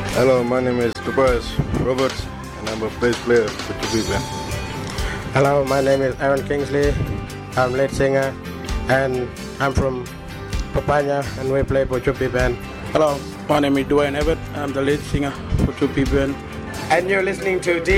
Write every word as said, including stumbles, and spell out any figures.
Hello, my name is Tobias Roberts, and I'm a bass player for two P Band. Hello, my name is Aaron Kingsley. I'm lead singer, and I'm from Papaya, and we play for two P Band. Hello, my name is Dwayne Everett. I'm the lead singer for two P Band. And you're listening to D